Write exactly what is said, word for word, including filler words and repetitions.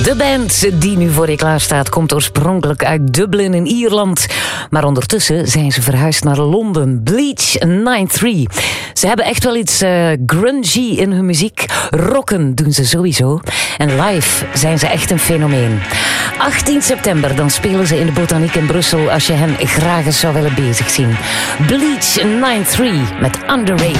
De band die nu voor je klaar staat komt oorspronkelijk uit Dublin in Ierland. Maar ondertussen zijn ze verhuisd naar Londen. Bleach negenennegentig. Ze hebben echt wel iets uh, grungy in hun muziek. Rocken doen ze sowieso. En live zijn ze echt een fenomeen. achttien september, dan spelen ze in de Botaniek in Brussel als je hen graag eens zou willen bezig zien. Bleach negenennegentig met Underrated.